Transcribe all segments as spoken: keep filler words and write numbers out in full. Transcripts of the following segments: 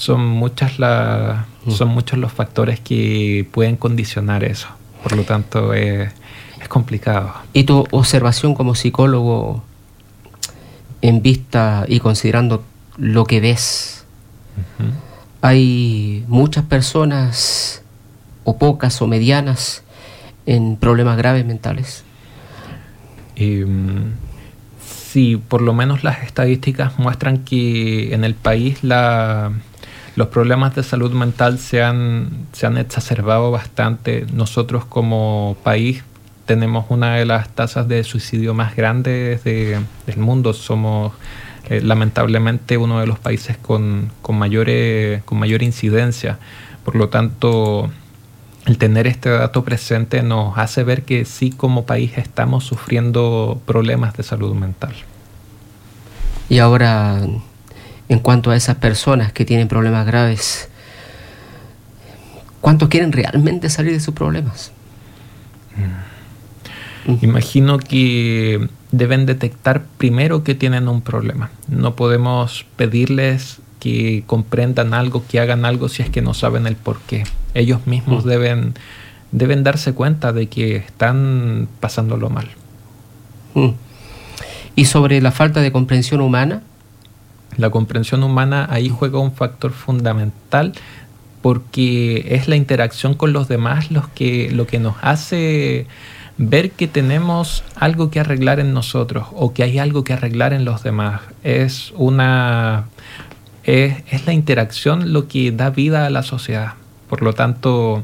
son muchas la, Mm. son muchos los factores que pueden condicionar eso. Por lo tanto, es, es complicado. Y tu observación como psicólogo, en vista y considerando lo que ves, Ujú. hay muchas personas, o pocas o medianas, en problemas graves mentales. Eh, sí, por lo menos las estadísticas muestran que en el país la, los problemas de salud mental se han, se han exacerbado bastante. Nosotros como país tenemos una de las tasas de suicidio más grandes de, del mundo. Somos eh, lamentablemente uno de los países con, con, mayores, con mayor incidencia. Por lo tanto, el tener este dato presente nos hace ver que sí, como país estamos sufriendo problemas de salud mental. Y ahora, en cuanto a esas personas que tienen problemas graves, ¿cuántos quieren realmente salir de sus problemas? Mm. Imagino que deben detectar primero que tienen un problema. No podemos pedirles que comprendan algo, que hagan algo si es que no saben el por qué. Ellos mismos mm. deben, deben darse cuenta de que están pasándolo mal. Mm. ¿Y sobre la falta de comprensión humana? La comprensión humana ahí juega un factor fundamental, porque es la interacción con los demás los que, lo que nos hace ver que tenemos algo que arreglar en nosotros o que hay algo que arreglar en los demás. Es una... Es, es la interacción lo que da vida a la sociedad. Por lo tanto,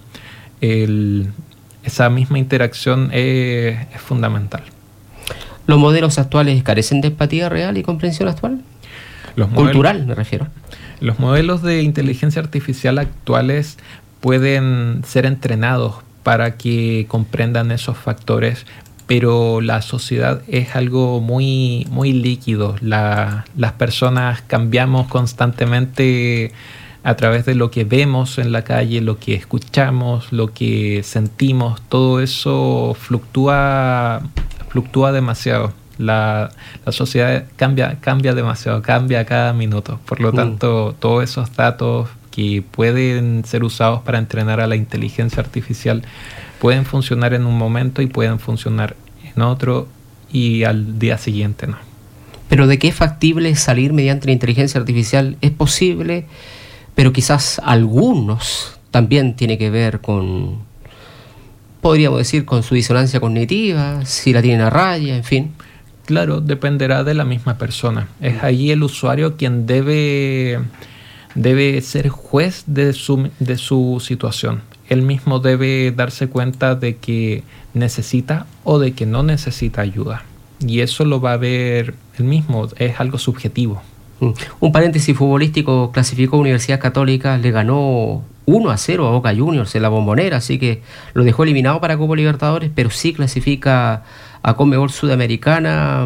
el, esa misma interacción es, es fundamental. ¿Los modelos actuales carecen de empatía real y comprensión actual? Los Cultural, modelos, me refiero. Los modelos de inteligencia artificial actuales pueden ser entrenados para que comprendan esos factores, pero la sociedad es algo muy, muy líquido. La, las personas cambiamos constantemente a través de lo que vemos en la calle, lo que escuchamos, lo que sentimos. Todo eso fluctúa, fluctúa demasiado. La, la sociedad cambia, cambia demasiado, cambia cada minuto. Por lo tanto, mm. todos esos datos que pueden ser usados para entrenar a la inteligencia artificial pueden funcionar en un momento y pueden funcionar en otro, y al día siguiente no. Pero de qué es factible salir mediante la inteligencia artificial es posible, pero quizás algunos también tiene que ver con, podríamos decir, con su disonancia cognitiva, si la tienen a raya, en fin. Claro, dependerá de la misma persona. Es allí el usuario quien debe, debe ser juez de su, de su situación. Él mismo debe darse cuenta de que necesita o de que no necesita ayuda. Y eso lo va a ver él mismo, es algo subjetivo. Un paréntesis futbolístico: clasificó Universidad Católica, le ganó uno a cero a Boca Juniors en la Bombonera, así que lo dejó eliminado para Copa Libertadores, pero sí clasifica a Conmebol Sudamericana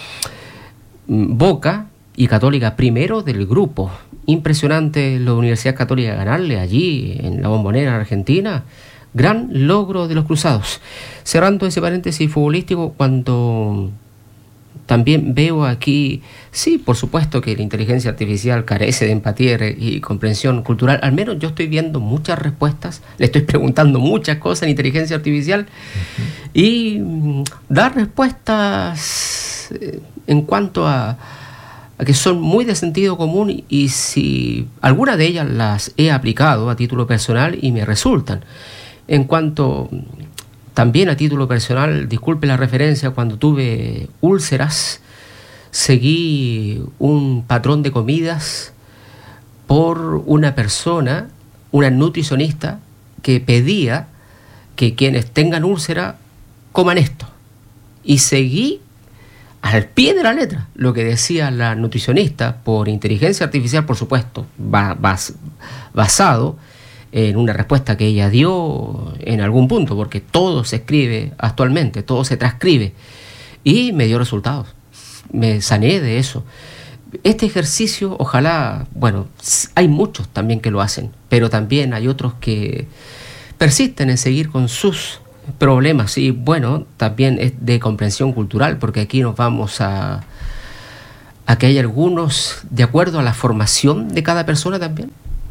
Boca, y Católica primero del grupo. Impresionante la Universidad Católica ganarle allí en la Bombonera, en Argentina. Gran logro de los cruzados. Cerrando ese paréntesis futbolístico, cuando también veo aquí, sí, por supuesto que la inteligencia artificial carece de empatía y comprensión cultural. Al menos yo estoy viendo muchas respuestas, le estoy preguntando muchas cosas a la inteligencia artificial, uh-huh. y mm, dar respuestas eh, en cuanto a, a que son muy de sentido común, y, y si alguna de ellas las he aplicado a título personal y me resultan. En cuanto también a título personal, disculpe la referencia, cuando tuve úlceras, seguí un patrón de comidas por una persona, una nutricionista, que pedía que quienes tengan úlcera coman esto. Y seguí al pie de la letra lo que decía la nutricionista, por inteligencia artificial, por supuesto, bas, basado en una respuesta que ella dio en algún punto, porque todo se escribe actualmente, todo se transcribe, y me dio resultados, me sané de eso. Este ejercicio, ojalá, bueno, hay muchos también que lo hacen, pero también hay otros que persisten en seguir con sus problemas, y bueno, también es de comprensión cultural, porque aquí nos vamos a, a que hay algunos, de acuerdo a la formación de cada persona también.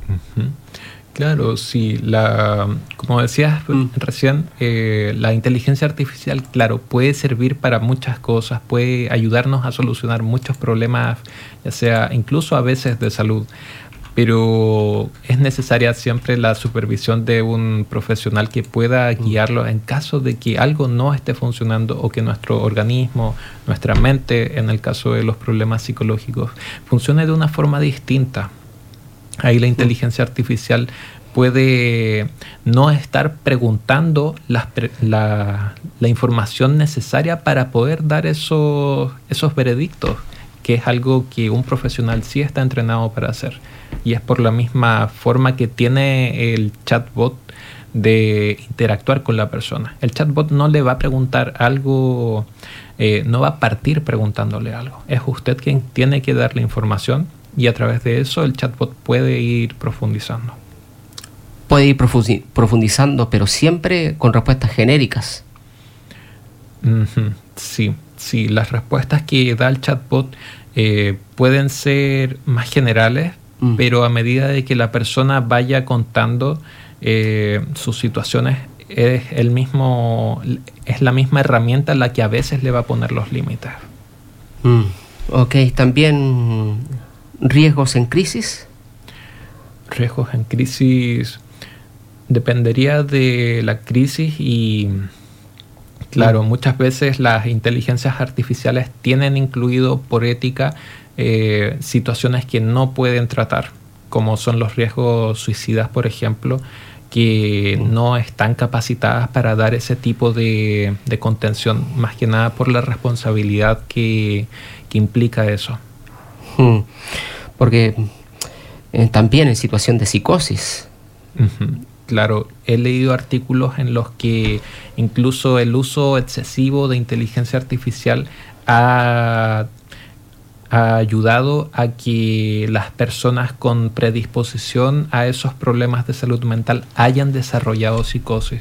Uh-huh. Claro, sí. La, como decías mm. recién, eh, la inteligencia artificial, claro, puede servir para muchas cosas, puede ayudarnos a solucionar muchos problemas, ya sea incluso a veces de salud, pero es necesaria siempre la supervisión de un profesional que pueda guiarlo en caso de que algo no esté funcionando o que nuestro organismo, nuestra mente, en el caso de los problemas psicológicos, funcione de una forma distinta. Ahí la inteligencia artificial puede no estar preguntando las, la, la información necesaria para poder dar esos, esos veredictos, que es algo que un profesional sí está entrenado para hacer. Y es por la misma forma que tiene el chatbot de interactuar con la persona. El chatbot no le va a preguntar algo, eh, no va a partir preguntándole algo. Es usted quien tiene que darle información y a través de eso el chatbot puede ir profundizando. Puede ir profundizando, pero siempre con respuestas genéricas. Uh-huh. Sí, sí. Las respuestas que da el chatbot eh, pueden ser más generales, mm. pero a medida de que la persona vaya contando eh, sus situaciones, es el mismo, es la misma herramienta la que a veces le va a poner los límites. Mm. Ok, también riesgos en crisis. Riesgos en crisis dependería de la crisis y, claro, mm. muchas veces las inteligencias artificiales tienen incluido por ética eh, situaciones que no pueden tratar, como son los riesgos suicidas, por ejemplo, que mm. no están capacitadas para dar ese tipo de, de contención, más que nada por la responsabilidad que, que implica eso. Mm. Porque eh, también en situación de psicosis. Uh-huh. Claro, he leído artículos en los que incluso el uso excesivo de inteligencia artificial ha, ha ayudado a que las personas con predisposición a esos problemas de salud mental hayan desarrollado psicosis.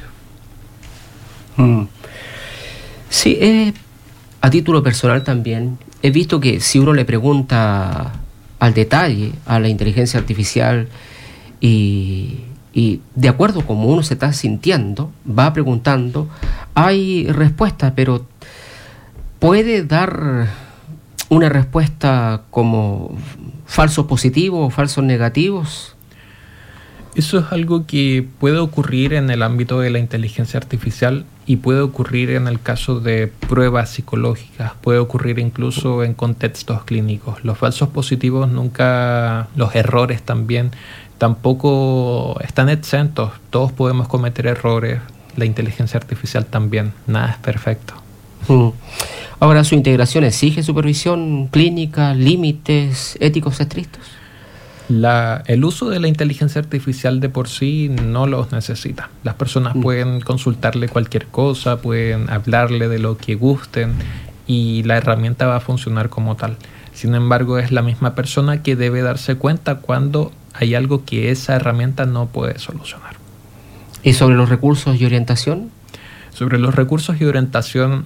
Mm. Sí, eh, a título personal también he visto que si uno le pregunta al detalle a la inteligencia artificial y... y de acuerdo a cómo uno se está sintiendo, va preguntando, hay respuestas, pero ¿puede dar una respuesta como falsos positivos o falsos negativos? Eso es algo que puede ocurrir en el ámbito de la inteligencia artificial y puede ocurrir en el caso de pruebas psicológicas, puede ocurrir incluso en contextos clínicos. Los falsos positivos nunca, los errores también, tampoco están exentos. Todos podemos cometer errores, la inteligencia artificial también, nada es perfecto. Mm. Ahora, ¿su integración exige supervisión clínica, límites éticos estrictos? La, el uso de la inteligencia artificial de por sí no los necesita. Las personas mm. pueden consultarle cualquier cosa, pueden hablarle de lo que gusten y la herramienta va a funcionar como tal. Sin embargo, es la misma persona que debe darse cuenta cuando hay algo que esa herramienta no puede solucionar. ¿Y sobre los recursos y orientación? Sobre los recursos y orientación,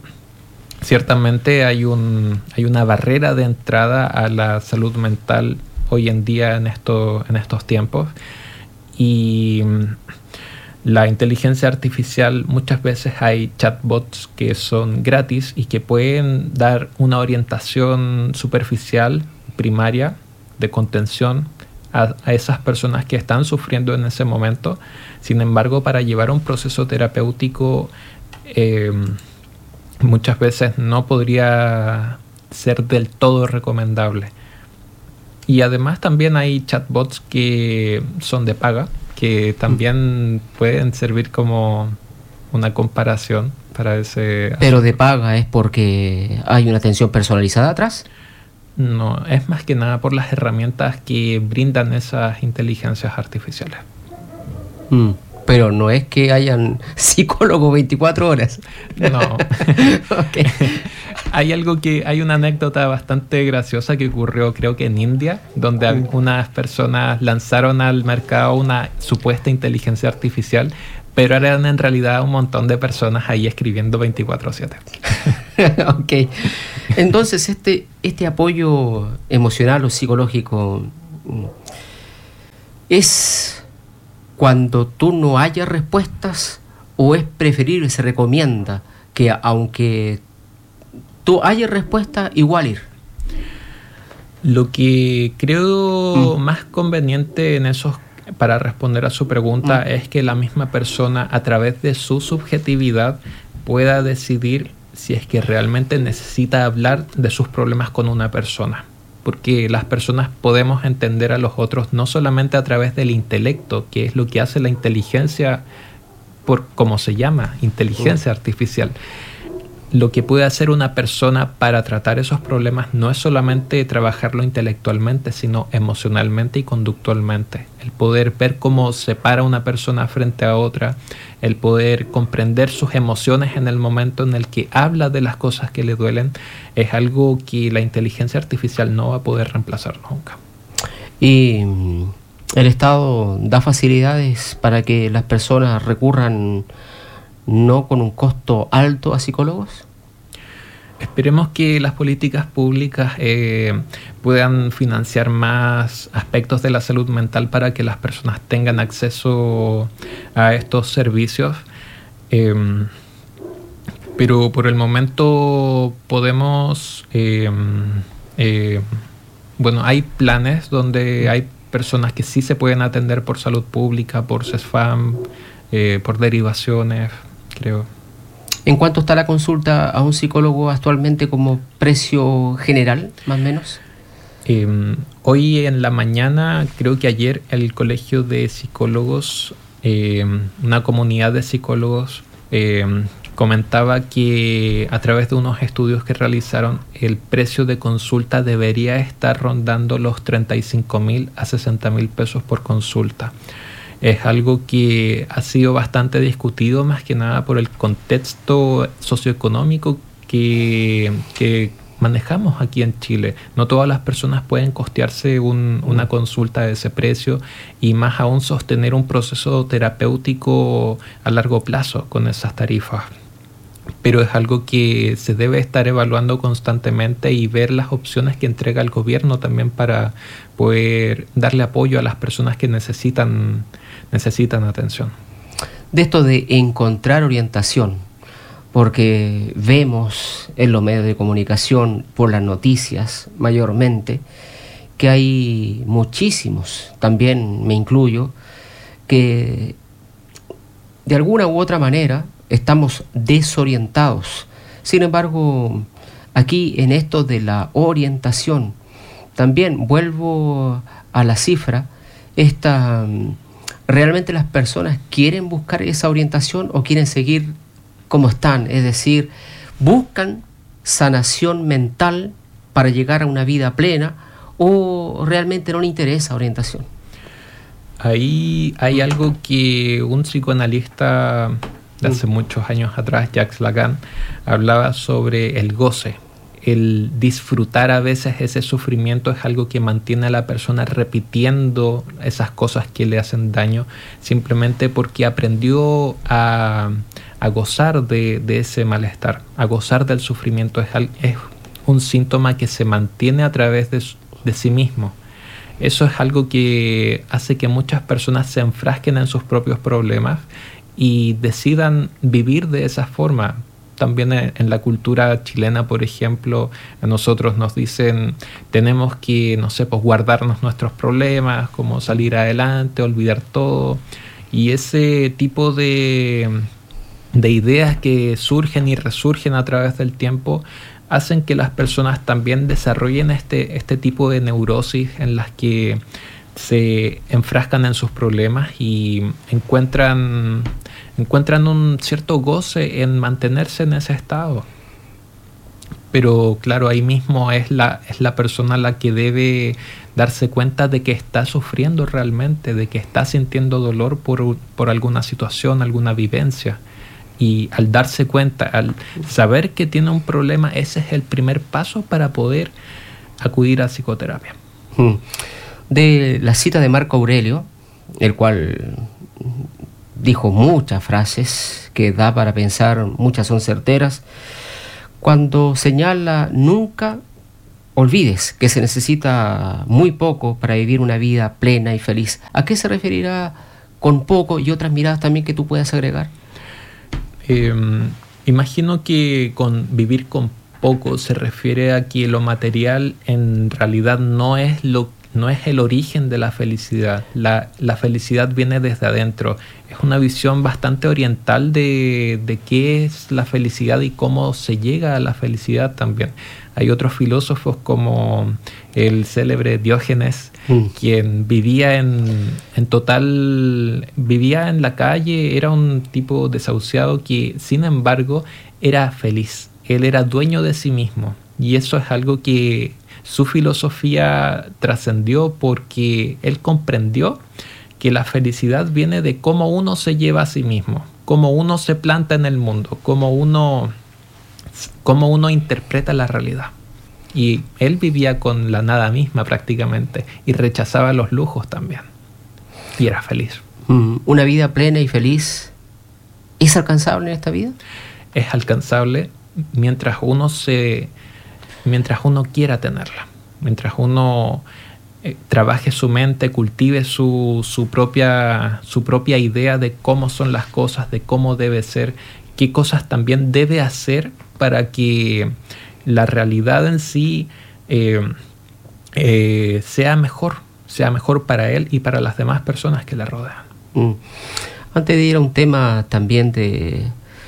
ciertamente hay, un, hay una barrera de entrada a la salud mental hoy en día en, esto, en estos tiempos, y la inteligencia artificial, muchas veces hay chatbots que son gratis y que pueden dar una orientación superficial, primaria, de contención a, a esas personas que están sufriendo en ese momento. Sin embargo, para llevar un proceso terapéutico eh, muchas veces no podría ser del todo recomendable. Y además también hay chatbots que son de paga, que también pueden servir como una comparación para ese... ¿Pero de paga es porque hay una atención personalizada atrás? No, es más que nada por las herramientas que brindan esas inteligencias artificiales. Mm, pero no es que hayan psicólogos veinticuatro horas. No. Okay. Hay algo que, hay una anécdota bastante graciosa que ocurrió, creo que en India, donde mm. algunas personas lanzaron al mercado una supuesta inteligencia artificial, pero eran en realidad un montón de personas ahí escribiendo veinticuatro siete. Ok. Entonces, este, este apoyo emocional o psicológico ¿Es cuando tú no hayas respuestas o es preferible, se recomienda que aunque tú hayas respuesta, igual ir? Lo que creo Mm. más conveniente en esos, para responder a su pregunta, Mm. es que la misma persona, a través de su subjetividad, pueda decidir si es que realmente necesita hablar de sus problemas con una persona. Porque las personas podemos entender a los otros no solamente a través del intelecto, que es lo que hace la inteligencia, por como se llama, inteligencia Mm. artificial. Lo que puede hacer una persona para tratar esos problemas no es solamente trabajarlo intelectualmente, sino emocionalmente y conductualmente. El poder ver cómo se para una persona frente a otra, el poder comprender sus emociones en el momento en el que habla de las cosas que le duelen, es algo que la inteligencia artificial no va a poder reemplazar nunca. Y mm, el Estado da facilidades para que las personas recurran no con un costo alto a psicólogos. Esperemos que las políticas públicas eh, puedan financiar más aspectos de la salud mental para que las personas tengan acceso a estos servicios. Eh, pero por el momento podemos... Eh, eh, bueno, hay planes donde hay personas que sí se pueden atender por salud pública, por CESFAM, eh, por derivaciones, creo. ¿En cuánto está la consulta a un psicólogo actualmente como precio general, más o menos? Eh, hoy en la mañana, creo que ayer, el Colegio de Psicólogos, eh, una comunidad de psicólogos, eh, comentaba que a través de unos estudios que realizaron, el precio de consulta debería estar rondando los treinta y cinco mil a sesenta mil pesos por consulta. Es algo que ha sido bastante discutido, más que nada por el contexto socioeconómico que, que manejamos aquí en Chile. No todas las personas pueden costearse un, una consulta de ese precio, y más aún sostener un proceso terapéutico a largo plazo con esas tarifas. Pero es algo que se debe estar evaluando constantemente y ver las opciones que entrega el gobierno también para poder darle apoyo a las personas que necesitan, necesitan atención. De esto de encontrar orientación, porque vemos en los medios de comunicación, por las noticias mayormente, que hay muchísimos, también me incluyo, que de alguna u otra manera estamos desorientados. Sin embargo, aquí en esto de la orientación, también vuelvo a la cifra, esta, ¿realmente las personas quieren buscar esa orientación o quieren seguir como están? Es decir, ¿buscan sanación mental para llegar a una vida plena o realmente no les interesa orientación? Ahí hay algo que un psicoanalista de hace muchos años atrás, Jacques Lacan, hablaba sobre el goce. El disfrutar a veces ese sufrimiento es algo que mantiene a la persona repitiendo esas cosas que le hacen daño, simplemente porque aprendió a, a gozar de, de ese malestar, a gozar del sufrimiento. Es, es un síntoma que se mantiene a través de, de sí mismo. Eso es algo que hace que muchas personas se enfrasquen en sus propios problemas y decidan vivir de esa forma. También en la cultura chilena, por ejemplo, a nosotros nos dicen tenemos que, no sé, pues guardarnos nuestros problemas, como salir adelante, olvidar todo. Y ese tipo de, de ideas que surgen y resurgen a través del tiempo hacen que las personas también desarrollen este, este tipo de neurosis en las que se enfrascan en sus problemas y encuentran, encuentran un cierto goce en mantenerse en ese estado. Pero claro, ahí mismo es la, es la persona la que debe darse cuenta de que está sufriendo realmente, de que está sintiendo dolor por, por alguna situación, alguna vivencia. Y al darse cuenta, al saber que tiene un problema, ese es el primer paso para poder acudir a psicoterapia. Hmm. De la cita de Marco Aurelio, el cual dijo muchas frases que da para pensar, muchas son certeras, cuando señala nunca olvides que se necesita muy poco para vivir una vida plena y feliz. ¿A qué se referirá con poco y otras miradas también que tú puedas agregar? Eh, imagino que con vivir con poco se refiere a que lo material en realidad no es lo no es el origen de la felicidad. La, la felicidad viene desde adentro. Es una visión bastante oriental de, de qué es la felicidad y cómo se llega a la felicidad también. Hay otros filósofos como el célebre Diógenes, mm. quien vivía en, en total, vivía en la calle, era un tipo desahuciado que, sin embargo, era feliz. Él era dueño de sí mismo. Y eso es algo que su filosofía trascendió porque él comprendió que la felicidad viene de cómo uno se lleva a sí mismo, cómo uno se planta en el mundo, cómo uno, cómo uno interpreta la realidad. Y él vivía con la nada misma prácticamente y rechazaba los lujos también. Y era feliz. ¿Una vida plena y feliz es alcanzable en esta vida? Es alcanzable mientras uno se... mientras uno quiera tenerla, mientras uno eh, trabaje su mente, cultive su, su, propia, su propia idea de cómo son las cosas, de cómo debe ser, qué cosas también debe hacer para que la realidad en sí eh, eh, sea mejor, sea mejor para él y para las demás personas que le rodean. Mm. Antes de ir a un tema también de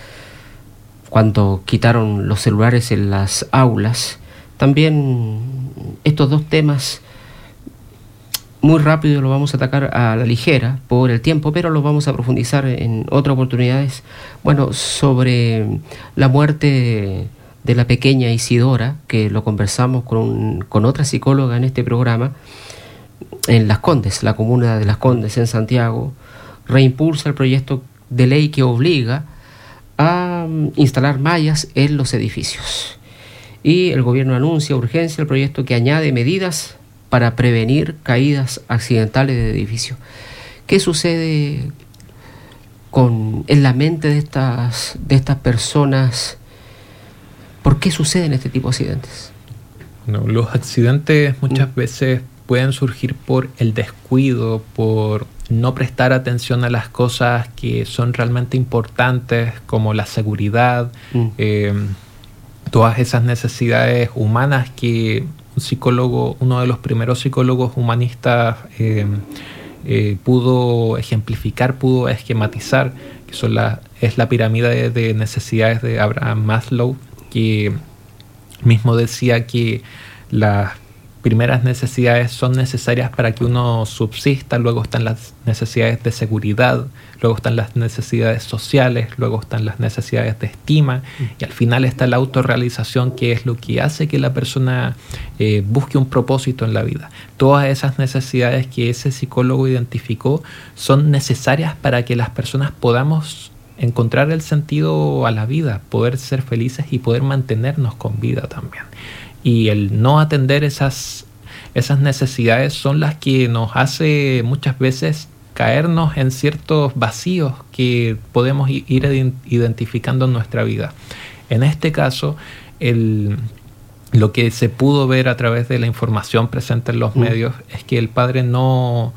cuando quitaron los celulares en las aulas, también estos dos temas muy rápido los vamos a atacar a la ligera por el tiempo, pero los vamos a profundizar en otras oportunidades. Bueno, sobre la muerte de la pequeña Isidora, que lo conversamos con, con otra psicóloga en este programa, en Las Condes, la comuna de Las Condes en Santiago, reimpulsa el proyecto de ley que obliga a instalar mallas en los edificios. Y el gobierno anuncia urgencia el proyecto que añade medidas para prevenir caídas accidentales de edificios. ¿Qué sucede con, en la mente de estas, de estas personas? ¿Por qué suceden este tipo de accidentes? No, los accidentes muchas mm. veces pueden surgir por el descuido, por no prestar atención a las cosas que son realmente importantes, como la seguridad, mm. eh, todas esas necesidades humanas que un psicólogo, uno de los primeros psicólogos humanistas eh, eh, pudo ejemplificar, pudo esquematizar, que son la, es la pirámide de, de necesidades de Abraham Maslow, que mismo decía que las primeras necesidades son necesarias para que uno subsista, luego están las necesidades de seguridad, luego están las necesidades sociales, luego están las necesidades de estima y al final está la autorrealización, que es lo que hace que la persona eh, busque un propósito en la vida. Todas esas necesidades que ese psicólogo identificó son necesarias para que las personas podamos encontrar el sentido a la vida, poder ser felices y poder mantenernos con vida también. Y el no atender esas, esas necesidades son las que nos hace muchas veces caernos en ciertos vacíos que podemos ir identificando en nuestra vida. En este caso, el, lo que se pudo ver a través de la información presente en los mm. medios es que el padre no,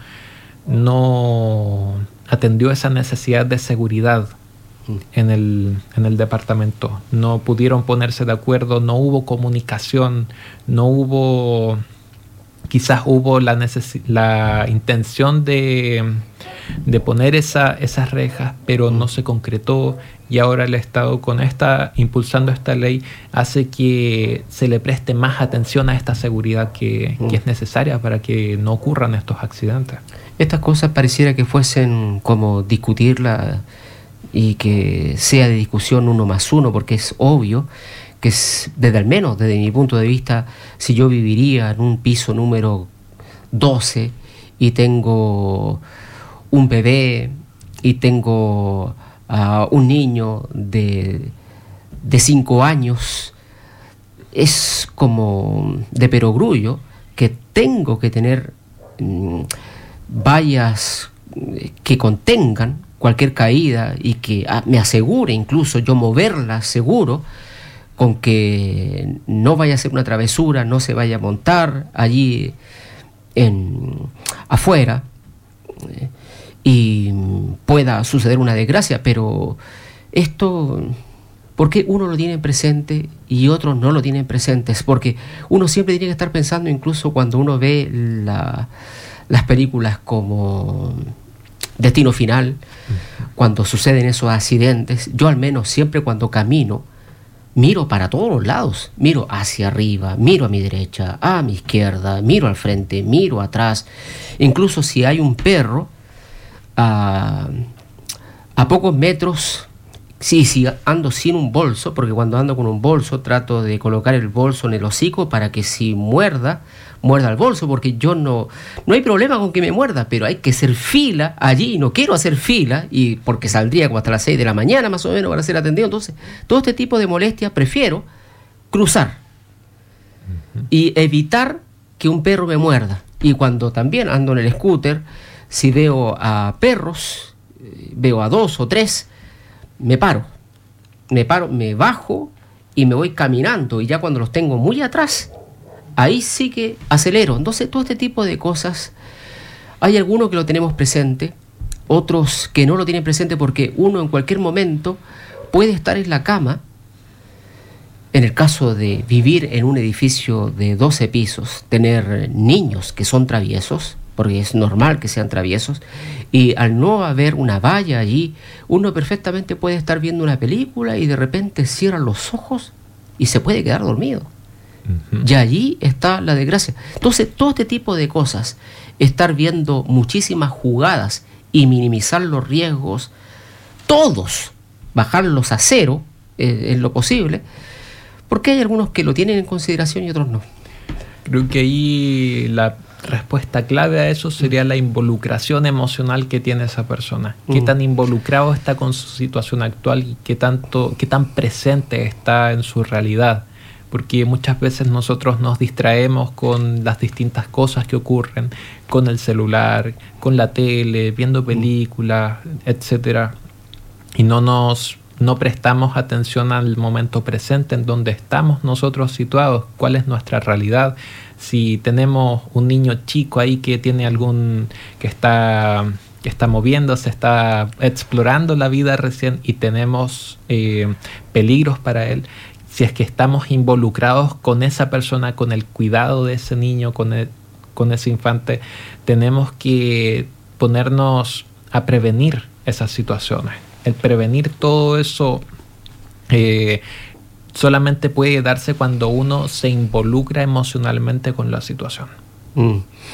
no atendió esa necesidad de seguridad en el, en el departamento. No pudieron ponerse de acuerdo, no hubo comunicación, no hubo, quizás hubo la, necesi- la intención de, de poner esa, esas rejas, pero no se concretó, y ahora el Estado, con esta, impulsando esta ley, hace que se le preste más atención a esta seguridad que, que es necesaria para que no ocurran estos accidentes. Estas cosas pareciera que fuesen como discutirla y que sea de discusión uno más uno, porque es obvio que es, desde al menos desde mi punto de vista, si yo viviría en un piso número doce y tengo un bebé y tengo uh, un niño de, de cinco años, es como de perogrullo que tengo que tener um, vallas que contengan cualquier caída y que ah, me asegure incluso yo moverla seguro, con que no vaya a hacer una travesura, no se vaya a montar allí en, afuera eh, y pueda suceder una desgracia, pero esto, ¿por qué uno lo tiene presente y otros no lo tienen presentes? Porque uno siempre tiene que estar pensando, incluso cuando uno ve la, las películas como Destino Final, cuando suceden esos accidentes, yo al menos siempre cuando camino, miro para todos los lados, miro hacia arriba, miro a mi derecha, a mi izquierda, miro al frente, miro atrás. Incluso si hay un perro a, a pocos metros, sí, sí, ando sin un bolso, porque cuando ando con un bolso trato de colocar el bolso en el hocico para que si muerda, muerda el bolso, porque yo no, no hay problema con que me muerda, pero hay que hacer fila allí, no quiero hacer fila, y porque saldría como hasta las seis de la mañana más o menos para ser atendido. Entonces, todo este tipo de molestias prefiero cruzar uh-huh. y evitar que un perro me muerda. Y cuando también ando en el scooter, si veo a perros, veo a dos o tres, me paro, me paro, me bajo y me voy caminando, y ya cuando los tengo muy atrás, ahí sí que acelero. Entonces, todo este tipo de cosas, hay algunos que lo tenemos presente, otros que no lo tienen presente, porque uno en cualquier momento puede estar en la cama, en el caso de vivir en un edificio de doce pisos, tener niños que son traviesos, porque es normal que sean traviesos, y al no haber una valla allí, uno perfectamente puede estar viendo una película y de repente cierra los ojos y se puede quedar dormido. Uh-huh. Y allí está la desgracia. Entonces, todo este tipo de cosas, estar viendo muchísimas jugadas y minimizar los riesgos, todos, bajarlos a cero eh, en lo posible, porque hay algunos que lo tienen en consideración y otros no. Creo que ahí la respuesta clave a eso sería la involucración emocional que tiene esa persona. Uh-huh. Qué tan involucrado está con su situación actual y qué tanto, qué tan presente está en su realidad. Porque muchas veces nosotros nos distraemos con las distintas cosas que ocurren, con el celular, con la tele, viendo películas, etcétera, y no nos no prestamos atención al momento presente en donde estamos nosotros situados, cuál es nuestra realidad. Si tenemos un niño chico ahí que tiene algún que está que está moviéndose, está explorando la vida recién y tenemos eh, peligros para él. Si es que estamos involucrados con esa persona, con el cuidado de ese niño, con, el, con ese infante, tenemos que ponernos a prevenir esas situaciones. El prevenir todo eso eh, solamente puede darse cuando uno se involucra emocionalmente con la situación. Mm.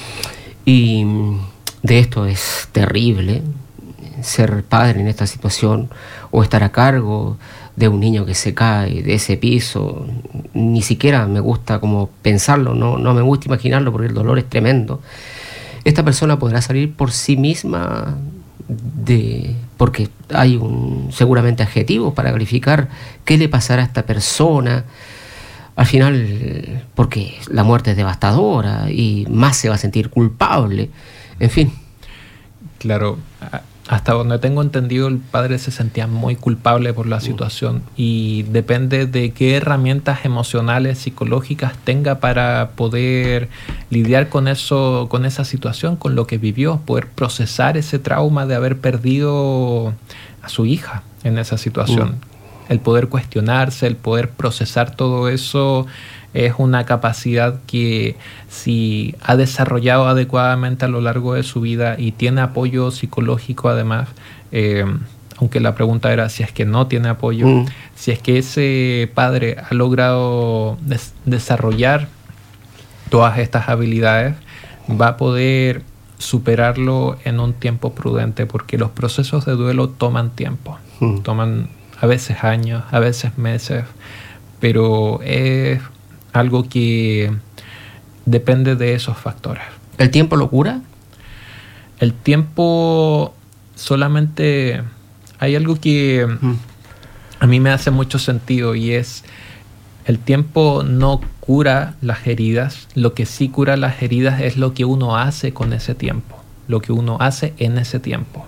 Y de esto es terrible, ser padre en esta situación o estar a cargo de un niño que se cae de ese piso. Ni siquiera me gusta como pensarlo, no, no me gusta imaginarlo porque el dolor es tremendo. Esta persona podrá salir por sí misma de porque hay un seguramente adjetivos para calificar qué le pasará a esta persona al final, porque la muerte es devastadora y más se va a sentir culpable, en fin. Claro, hasta donde tengo entendido, el padre se sentía muy culpable por la situación y depende de qué herramientas emocionales, psicológicas tenga para poder lidiar con eso, con esa situación, con lo que vivió, poder procesar ese trauma de haber perdido a su hija en esa situación. Uh. El poder cuestionarse, el poder procesar todo eso es una capacidad que si ha desarrollado adecuadamente a lo largo de su vida y tiene apoyo psicológico además, eh, aunque la pregunta era si es que no tiene apoyo, mm. si es que ese padre ha logrado des- desarrollar todas estas habilidades, va a poder superarlo en un tiempo prudente, porque los procesos de duelo toman tiempo, mm. toman a veces años, a veces meses, pero es algo que depende de esos factores. ¿El tiempo lo cura? El tiempo solamente... Hay algo que mm. a mí me hace mucho sentido y es el tiempo no cura las heridas. Lo que sí cura las heridas es lo que uno hace con ese tiempo, lo que uno hace en ese tiempo.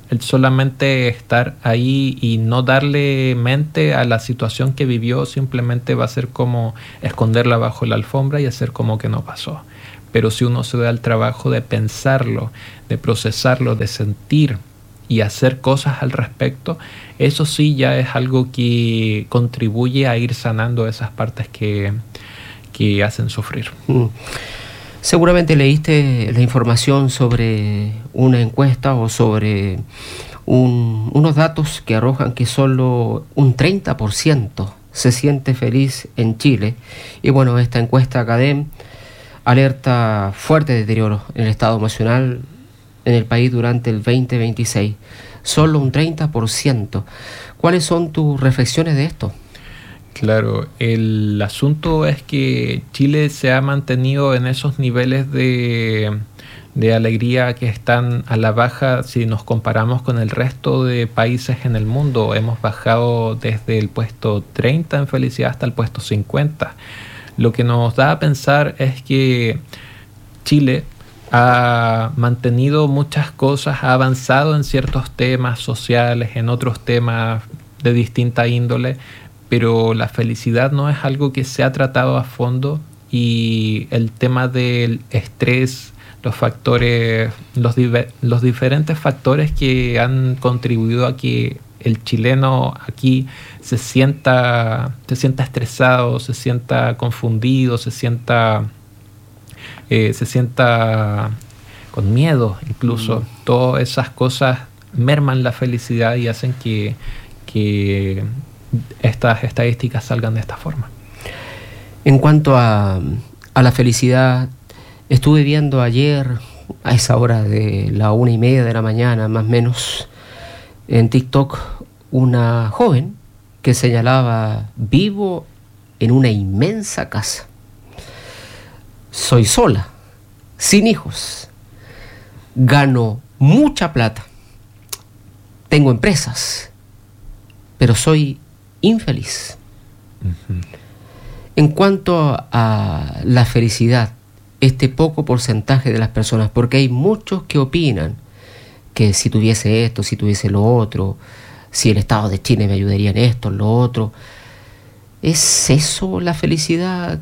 El solamente estar ahí y no darle mente a la situación que vivió simplemente va a ser como esconderla bajo la alfombra y hacer como que no pasó. Pero si uno se da el trabajo de pensarlo, de procesarlo, de sentir y hacer cosas al respecto, eso sí ya es algo que contribuye a ir sanando esas partes que, que hacen sufrir. Mm. Seguramente leíste la información sobre una encuesta o sobre un, unos datos que arrojan que solo un treinta por ciento se siente feliz en Chile. Y bueno, esta encuesta Academ alerta fuerte deterioro en el estado emocional en el país durante el veinte veintiséis. Solo un treinta por ciento. ¿Cuáles son tus reflexiones de esto? Claro, el asunto es que Chile se ha mantenido en esos niveles de, de alegría que están a la baja si nos comparamos con el resto de países en el mundo. Hemos bajado desde el puesto treinta en felicidad hasta el puesto cincuenta. Lo que nos da a pensar es que Chile ha mantenido muchas cosas, ha avanzado en ciertos temas sociales, en otros temas de distinta índole, pero la felicidad no es algo que se ha tratado a fondo, y el tema del estrés, los factores, los, diver, los diferentes factores que han contribuido a que el chileno aquí se sienta, se sienta estresado, se sienta confundido, se sienta, eh, se sienta con miedo incluso. Mm. Todas esas cosas merman la felicidad y hacen que, que estas estadísticas salgan de esta forma. En cuanto a, a la felicidad, estuve viendo ayer a esa hora de la una y media de la mañana, más o menos, en TikTok, una joven que señalaba: vivo en una inmensa casa, soy sola, sin hijos, gano mucha plata, tengo empresas, pero soy infeliz. Uh-huh. En cuanto a la felicidad, este poco porcentaje de las personas, porque hay muchos que opinan que si tuviese esto, si tuviese lo otro, si el Estado de Chile me ayudaría en esto, en lo otro, ¿es eso la felicidad?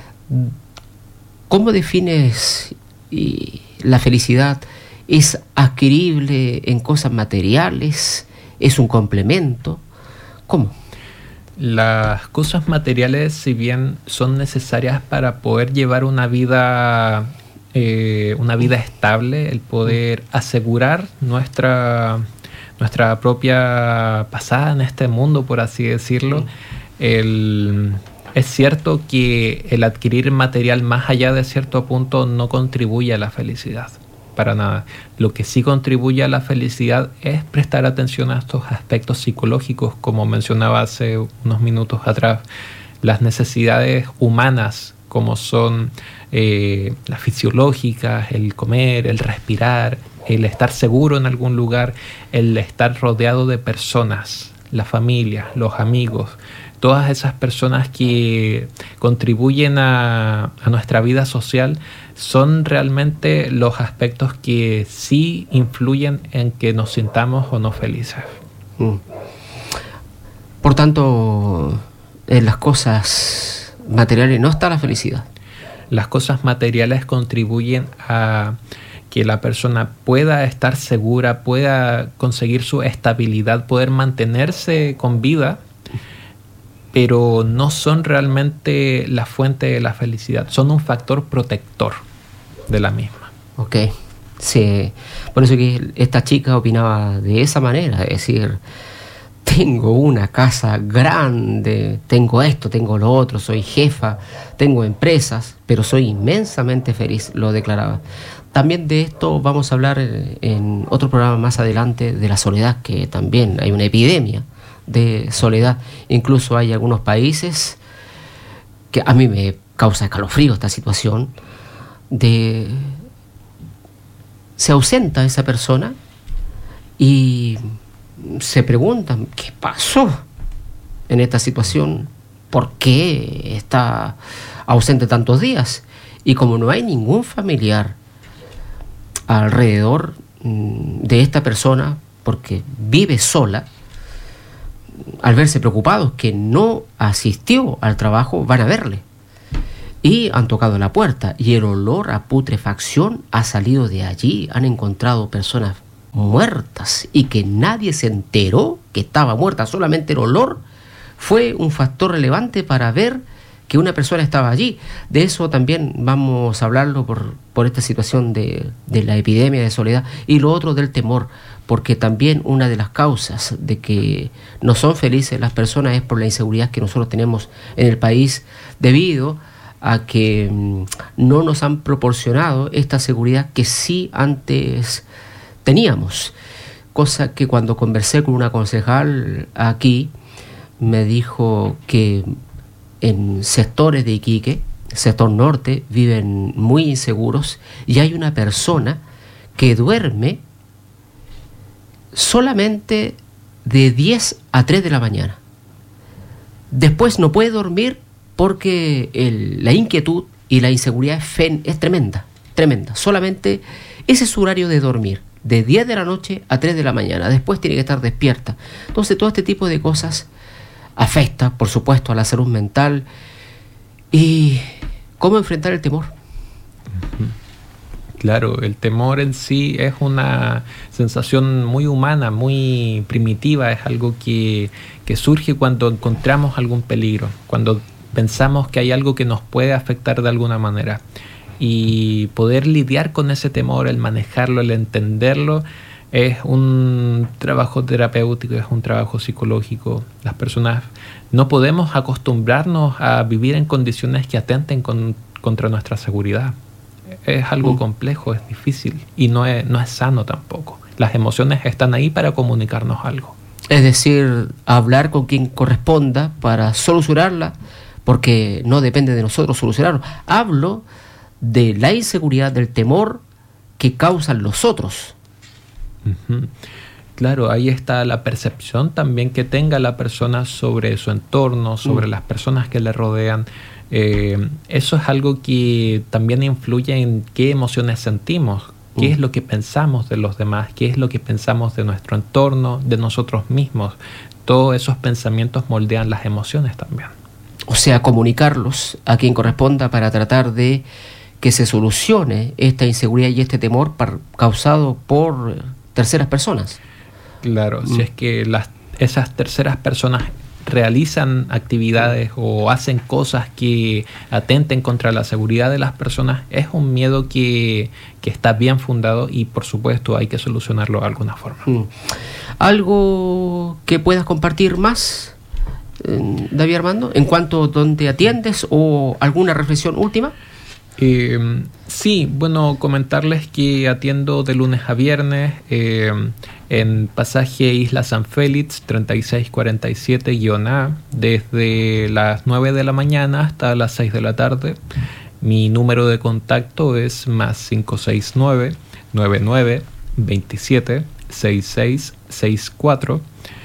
¿Cómo defines la felicidad? ¿Es adquirible en cosas materiales? ¿Es un complemento? ¿Cómo? Las cosas materiales, si bien son necesarias para poder llevar una vida, eh, una vida estable, el poder asegurar nuestra, nuestra propia pasada en este mundo, por así decirlo, el, es cierto que el adquirir material más allá de cierto punto no contribuye a la felicidad. Para nada. Lo que sí contribuye a la felicidad es prestar atención a estos aspectos psicológicos, como mencionaba hace unos minutos atrás, las necesidades humanas, como son eh, las fisiológicas, el comer, el respirar, el estar seguro en algún lugar, el estar rodeado de personas, la familia, los amigos, todas esas personas que contribuyen a, a nuestra vida social, son realmente los aspectos que sí influyen en que nos sintamos o no felices. Mm. Por tanto, en las cosas materiales no está la felicidad. Las cosas materiales contribuyen a que la persona pueda estar segura, pueda conseguir su estabilidad, poder mantenerse con vida, pero no son realmente la fuente de la felicidad, son un factor protector de la misma. Ok, sí, por eso que esta chica opinaba de esa manera, es decir, tengo una casa grande, tengo esto, tengo lo otro, soy jefa, tengo empresas, pero soy inmensamente feliz, lo declaraba. También de esto vamos a hablar en otro programa más adelante, de la soledad, que también hay una epidemia de soledad. Incluso hay algunos países que a mí me causa escalofrío esta situación, de se ausenta esa persona y se preguntan qué pasó en esta situación, por qué está ausente tantos días, y como no hay ningún familiar alrededor de esta persona porque vive sola, al verse preocupados que no asistió al trabajo, van a verle. Y han tocado la puerta y el olor a putrefacción ha salido de allí. Han encontrado personas muertas y que nadie se enteró que estaba muerta. Solamente el olor fue un factor relevante para ver que una persona estaba allí. De eso también vamos a hablarlo por, por esta situación de, de la epidemia de soledad. Y lo otro del temor, porque también una de las causas de que no son felices las personas es por la inseguridad que nosotros tenemos en el país, debido a que mmm, no nos han proporcionado esta seguridad que sí antes teníamos. Cosa que cuando conversé con una concejal aquí, me dijo que en sectores de Iquique, sector norte, viven muy inseguros y hay una persona que duerme solamente de diez a tres de la mañana. Después no puede dormir porque el, la inquietud y la inseguridad es, fen, es tremenda, tremenda. Solamente ese es su horario de dormir, de diez de la noche a tres de la mañana. Después tiene que estar despierta. Entonces todo este tipo de cosas afecta, por supuesto, a la salud mental. ¿Y cómo enfrentar el temor? Claro, el temor en sí es una sensación muy humana, muy primitiva. Es algo que, que surge cuando encontramos algún peligro, cuando pensamos que hay algo que nos puede afectar de alguna manera. Y poder lidiar con ese temor, el manejarlo, el entenderlo, es un trabajo terapéutico, es un trabajo psicológico. Las personas no podemos acostumbrarnos a vivir en condiciones que atenten con, contra nuestra seguridad. Es algo mm. complejo, es difícil y no es, no es sano tampoco. Las emociones están ahí para comunicarnos algo. Es decir, hablar con quien corresponda para solucionarla, porque no depende de nosotros solucionarlo. Hablo de la inseguridad, del temor que causan los otros. Uh-huh. Claro, ahí está la percepción también que tenga la persona sobre su entorno, sobre uh-huh. las personas que le rodean. Eh, eso es algo que también influye en qué emociones sentimos, qué uh-huh. es lo que pensamos de los demás, qué es lo que pensamos de nuestro entorno, de nosotros mismos. Todos esos pensamientos moldean las emociones también. O sea, comunicarlos a quien corresponda para tratar de que se solucione esta inseguridad y este temor par, causado por terceras personas. Claro, mm. si es que las, esas terceras personas realizan actividades o hacen cosas que atenten contra la seguridad de las personas, es un miedo que, que está bien fundado y por supuesto hay que solucionarlo de alguna forma. Mm. ¿Algo que puedas compartir más, David Armando, en cuanto a dónde atiendes o alguna reflexión última? Eh, sí, bueno, comentarles que atiendo de lunes a viernes eh, en pasaje Isla San Félix treinta y seis cuarenta y siete A, desde las nueve de la mañana hasta las seis de la tarde. Mi número de contacto es más cinco seis nueve, nueve nueve, veintisiete, sesenta y seis sesenta y cuatro.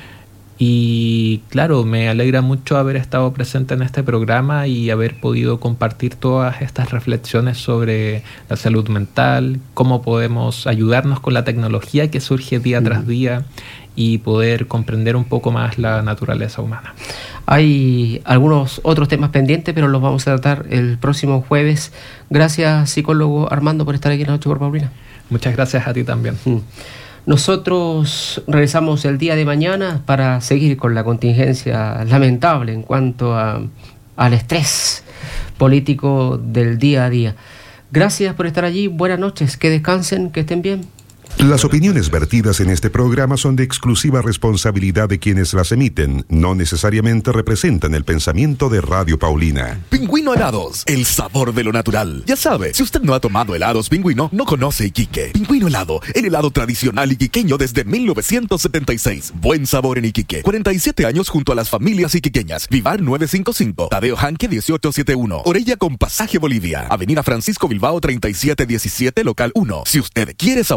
Y claro, me alegra mucho haber estado presente en este programa y haber podido compartir todas estas reflexiones sobre la salud mental, cómo podemos ayudarnos con la tecnología que surge día mm. tras día y poder comprender un poco más la naturaleza humana. Hay algunos otros temas pendientes, pero los vamos a tratar el próximo jueves. Gracias, psicólogo Armando, por estar aquí en la Noche por Paulina. Muchas gracias a ti también. Mm. Nosotros regresamos el día de mañana para seguir con la contingencia lamentable en cuanto a, al estrés político del día a día. Gracias por estar allí, buenas noches, que descansen, que estén bien. Las opiniones vertidas en este programa son de exclusiva responsabilidad de quienes las emiten. No necesariamente representan el pensamiento de Radio Paulina. Pingüino Helados, el sabor de lo natural. Ya sabe, si usted no ha tomado helados Pingüino, no conoce Iquique. Pingüino Helado, el helado tradicional iquiqueño desde mil novecientos setenta y seis. Buen sabor en Iquique. cuarenta y siete años junto a las familias iquiqueñas. Vivar novecientos cincuenta y cinco. Tadeo Janque dieciocho setenta y uno. Orella con pasaje Bolivia. Avenida Francisco Bilbao treinta y siete diecisiete, local uno. Si usted quiere saborear un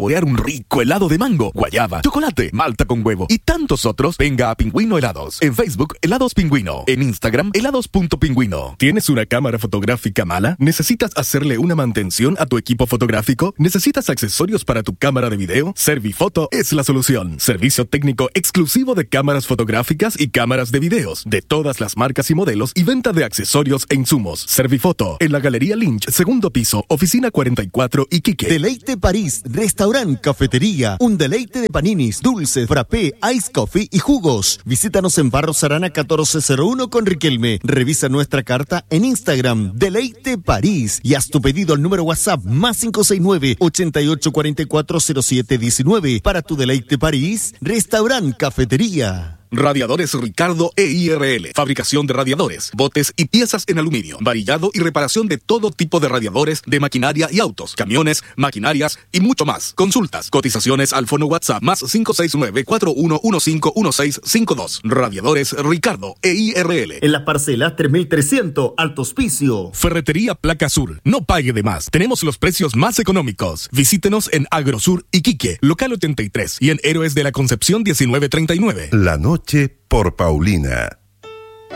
rico helado de mango, guayaba, chocolate, malta con huevo y tantos otros, venga a Pingüino Helados. En Facebook, Helados Pingüino. En Instagram, helados.pingüino. ¿Tienes una cámara fotográfica mala? ¿Necesitas hacerle una mantención a tu equipo fotográfico? ¿Necesitas accesorios para tu cámara de video? Servifoto es la solución. Servicio técnico exclusivo de cámaras fotográficas y cámaras de videos, de todas las marcas y modelos y venta de accesorios e insumos. Servifoto, en la Galería Lynch, segundo piso, oficina cuarenta y cuatro, Iquique. Deleite París, restaurante, cafetería, un deleite de paninis, dulces, frappé, ice coffee y jugos. Visítanos en Barros Arana catorce cero uno con Riquelme. Revisa nuestra carta en Instagram, Deleite París, y haz tu pedido al número WhatsApp más cinco seis nueve, ochenta y ocho cuarenta y cuatro cero siete diecinueve. Para tu Deleite París, restaurante, cafetería. Radiadores Ricardo E I R L. Fabricación de radiadores, botes y piezas en aluminio. Varillado y reparación de todo tipo de radiadores, de maquinaria y autos, camiones, maquinarias y mucho más. Consultas, cotizaciones al fono WhatsApp más cinco seis nueve, cuatro uno uno cinco uno seis cinco dos. Radiadores Ricardo E I R L. En la parcela tres mil trescientos, Alto Hospicio. Ferretería Placa Sur. No pague de más. Tenemos los precios más económicos. Visítenos en Agrosur Iquique, local ochenta y tres, y en Héroes de la Concepción diecinueve treinta y nueve. La noche por Paulina.